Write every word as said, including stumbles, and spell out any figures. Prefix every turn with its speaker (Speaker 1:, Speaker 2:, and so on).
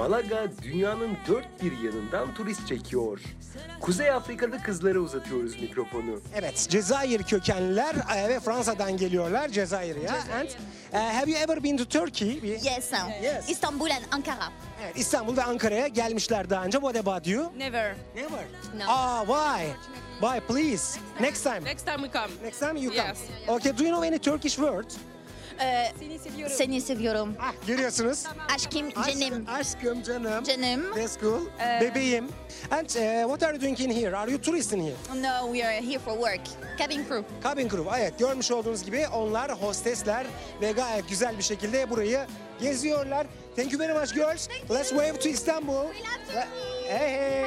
Speaker 1: Malaga dünyanın dört bir yanından turist çekiyor. Kuzey Afrikalı kızlara uzatıyoruz mikrofonu.
Speaker 2: Evet, Cezayir kökenliler e, ve Fransa'dan geliyorlar Cezayir'e. And uh, have you ever been to Turkey? Bir-
Speaker 3: Yes.
Speaker 2: Yes.
Speaker 3: Istanbul and Ankara.
Speaker 2: Evet, İstanbul ve Ankara'ya gelmişler daha önce. What about you?
Speaker 4: Never.
Speaker 2: Never.
Speaker 3: No.
Speaker 2: Ah, why? Why, please? Next time.
Speaker 4: Next time we come.
Speaker 2: Next time you come.
Speaker 4: Yes.
Speaker 2: Okay, do you know any Turkish word?
Speaker 3: Ee,
Speaker 4: Seni seviyorum.
Speaker 3: seni seviyorum.
Speaker 2: Ah, görüyorsunuz.
Speaker 3: Aşkım,
Speaker 2: Aşkım,
Speaker 3: canım.
Speaker 2: aşkım, canım.
Speaker 3: Canım.
Speaker 2: That's cool. Bebeğim. And uh, what are you doing in here? Are you tourist in here?
Speaker 3: No, we are here for work. Cabin crew.
Speaker 2: Cabin crew. Evet, görmüş olduğunuz gibi onlar hostesler ve gayet güzel bir şekilde burayı geziyorlar. Thank you very much girls. Let's wave to Istanbul. Hey hey.